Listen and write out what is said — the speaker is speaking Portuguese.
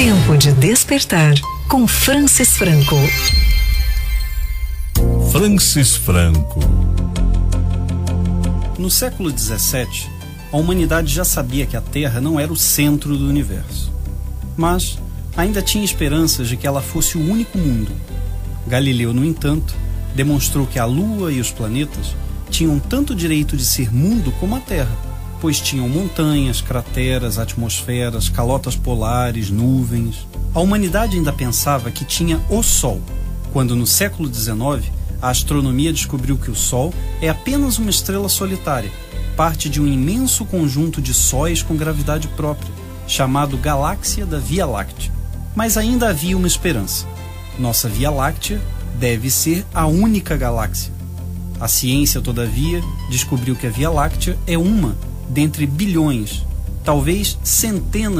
Tempo de despertar com Francis Franco. Francis Franco. No século XVII, a humanidade já sabia que a Terra não era o centro do universo. Mas ainda tinha esperanças de que ela fosse o único mundo. Galileu, no entanto, demonstrou que a Lua e os planetas tinham tanto direito de ser mundo como a Terra, pois tinham montanhas, crateras, atmosferas, calotas polares, nuvens. A humanidade ainda pensava que tinha o Sol, quando no século XIX a astronomia descobriu que o Sol é apenas uma estrela solitária, parte de um imenso conjunto de sóis com gravidade própria, chamado Galáxia da Via Láctea. Mas ainda havia uma esperança. Nossa Via Láctea deve ser a única galáxia. A ciência, todavia, descobriu que a Via Láctea é uma dentre bilhões, talvez centenas